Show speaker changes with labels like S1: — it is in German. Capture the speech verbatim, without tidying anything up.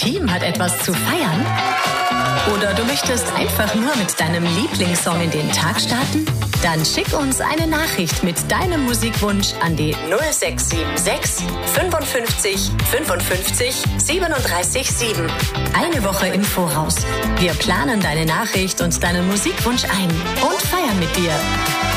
S1: Team hat etwas zu feiern? Oder du möchtest einfach nur mit deinem Lieblingssong in den Tag starten? Dann schick uns eine Nachricht mit deinem Musikwunsch an die null sechs sieben sechs fünfundfünfzig fünfundfünfzig siebenunddreißig sieben. Eine Woche im Voraus. Wir planen deine Nachricht und deinen Musikwunsch ein und feiern mit dir.